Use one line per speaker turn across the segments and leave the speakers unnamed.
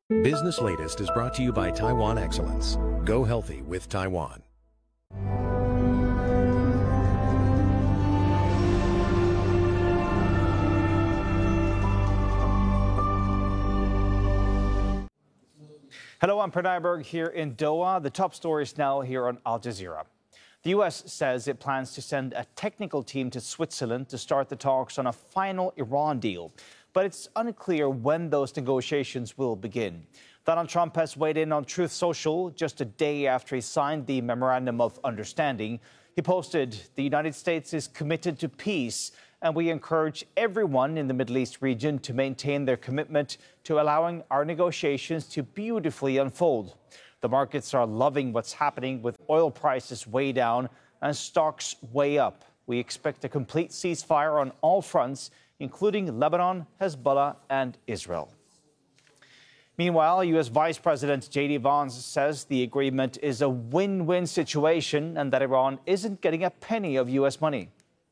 Business Latest is brought to you by Taiwan Excellence. Go healthy with Taiwan.
Hello, I'm Pranay Berg here in Doha. The top stories now here on Al Jazeera. The U.S. says it plans to send a technical team to Switzerland to start the talks on a final Iran deal. But it's unclear when those negotiations will begin. Donald Trump has weighed in on Truth Social just a day after he signed the Memorandum of Understanding. He posted, "The United States is committed to peace, and we encourage everyone in the Middle East region to maintain their commitment to allowing our negotiations to beautifully unfold." The markets are loving what's happening with oil prices way down and stocks way up. We expect a complete ceasefire on all fronts, including Lebanon, Hezbollah, and Israel. Meanwhile, U.S. Vice President J.D. Vance says the agreement is a win-win situation and that Iran isn't getting a penny of U.S. money.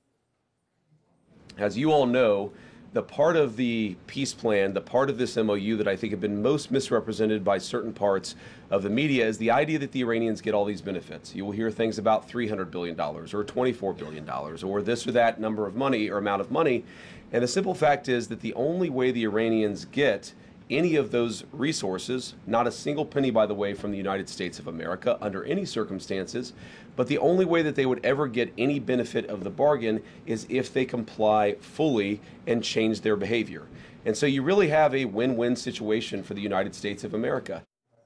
As you all know, the part of the peace plan, the part of this MOU that I think have been most misrepresented by certain parts of the media is the idea that the Iranians get all these benefits. You will hear things about $300 billion or $24 billion or this or that number of money or amount of money. And the simple fact is that the only way the Iranians get any of those resources, not a single penny, by the way, from the United States of America under any circumstances, but the only way that they would ever get any benefit of the bargain is if they comply fully and change their behavior. And so you really have a win-win situation for the United States of America.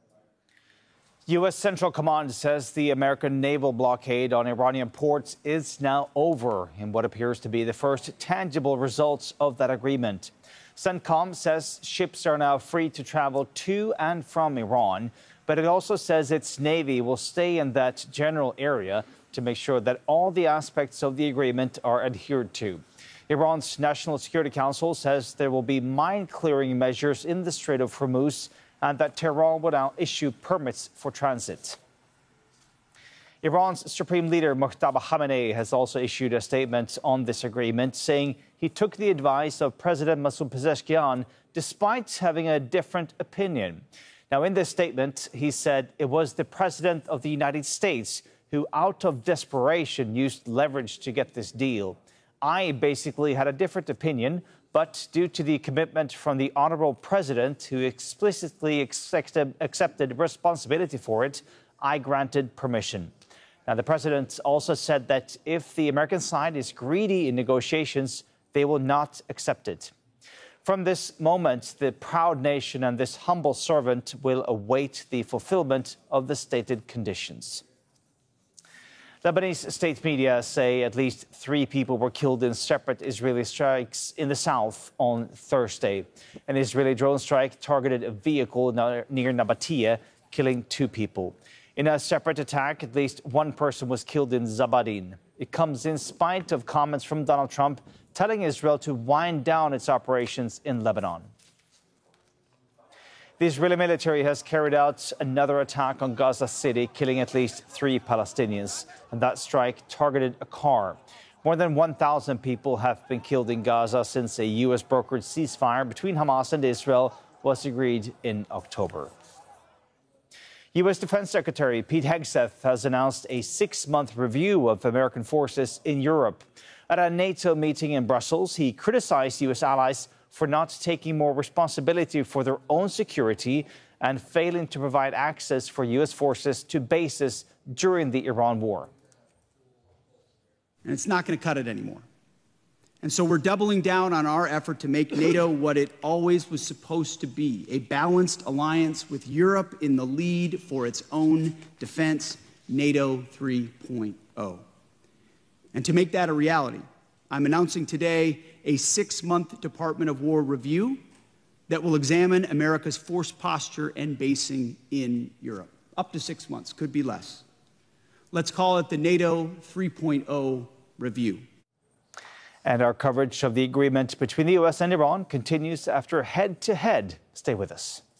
U.S. Central Command says the American naval blockade on Iranian ports is now over in what appears to be the first tangible results of that agreement. CENTCOM says ships are now free to travel to and from Iran, but it also says its Navy will stay in that general area to make sure that all the aspects of the agreement are adhered to. Iran's National Security Council says there will be mine-clearing measures in the Strait of Hormuz and that Tehran will now issue permits for transit. Iran's Supreme Leader Mojtaba Khamenei has also issued a statement on this agreement, saying he took the advice of President Masoud Pezeshkian despite having a different opinion. Now, in this statement, he said it was the President of the United States who, out of desperation, used leverage to get this deal. I basically had a different opinion, but due to the commitment from the Honorable President, who explicitly accepted responsibility for it, I granted permission. Now, the president also said that if the American side is greedy in negotiations, they will not accept it. From this moment, the proud nation and this humble servant will await the fulfillment of the stated conditions. Lebanese state media say at least 3 people were killed in separate Israeli strikes in the south on Thursday. An Israeli drone strike targeted a vehicle near Nabatea, killing 2 people. In a separate attack, at least 1 person was killed in Zabadin. It comes in spite of comments from Donald Trump telling Israel to wind down its operations in Lebanon. The Israeli military has carried out another attack on Gaza City, killing at least 3 Palestinians. And that strike targeted a car. More than 1,000 people have been killed in Gaza since a U.S. brokered ceasefire between Hamas and Israel was agreed in October. U.S. Defense Secretary Pete Hegseth has announced a 6-month review of American forces in Europe. At a NATO meeting in Brussels, he criticized U.S. allies for not taking more responsibility for their own security and failing to provide access for U.S. forces to bases during the Iran war.
And it's not going to cut it anymore. And so we're doubling down on our effort to make NATO what it always was supposed to be, a balanced alliance with Europe in the lead for its own defense, NATO 3.0. And to make that a reality, I'm announcing today a 6-month Department of War review that will examine America's force posture and basing in Europe. Up to 6 months, could be less. Let's call it the NATO 3.0 review.
And our coverage of the agreement between the U.S. and Iran continues after head-to-head. Stay with us.